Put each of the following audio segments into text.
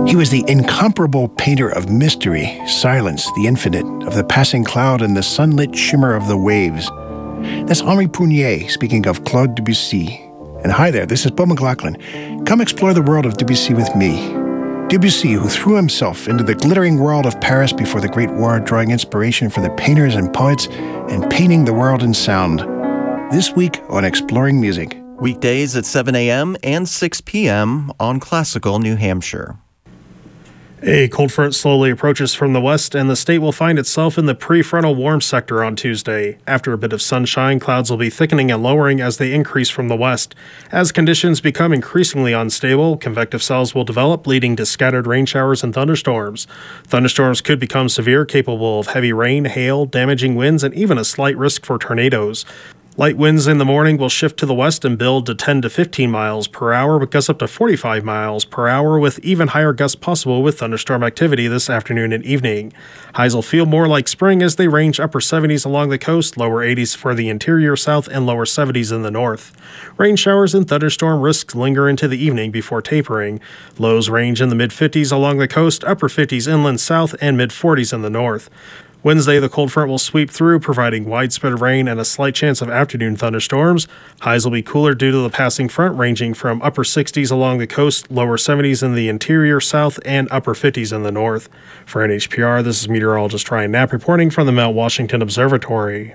He was the incomparable painter of mystery, silence, the infinite, of the passing cloud and the sunlit shimmer of the waves. That's Henri Prunier speaking of Claude Debussy. And hi there, this is Beau McLaughlin. Come explore the world of Debussy with me. Debussy, who threw himself into the glittering world of Paris before the Great War, drawing inspiration for the painters and poets and painting the world in sound. This week on Exploring Music. Weekdays at 7 a.m. and 6 p.m. on Classical New Hampshire. A cold front slowly approaches from the west, and the state will find itself in the prefrontal warm sector on Tuesday. After a bit of sunshine, clouds will be thickening and lowering as they increase from the west. As conditions become increasingly unstable, convective cells will develop, leading to scattered rain showers and thunderstorms. Thunderstorms could become severe, capable of heavy rain, hail, damaging winds, and even a slight risk for tornadoes. Light winds in the morning will shift to the west and build to 10 to 15 miles per hour, but gusts up to 45 miles per hour, with even higher gusts possible with thunderstorm activity this afternoon and evening. Highs will feel more like spring as they range upper 70s along the coast, lower 80s for the interior south, and lower 70s in the north. Rain showers and thunderstorm risks linger into the evening before tapering. Lows range in the mid-50s along the coast, upper 50s inland south, and mid-40s in the north. Wednesday, the cold front will sweep through, providing widespread rain and a slight chance of afternoon thunderstorms. Highs will be cooler due to the passing front, ranging from upper 60s along the coast, lower 70s in the interior south, and upper 50s in the north. For NHPR, this is meteorologist Ryan Knapp reporting from the Mount Washington Observatory.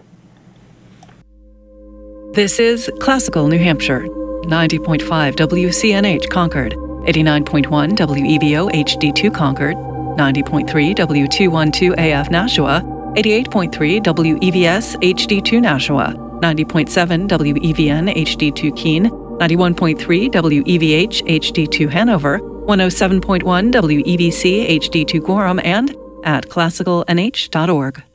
This is Classical New Hampshire, 90.5 WCNH Concord, 89.1 WEVO HD2 Concord, 90.3 W212 AF Nashua, 88.3 WEVS HD2 Nashua, 90.7 WEVN HD2 Keene, 91.3 WEVH HD2 Hanover, 107.1 WEBC HD2 Gorham, and at classicalnh.org.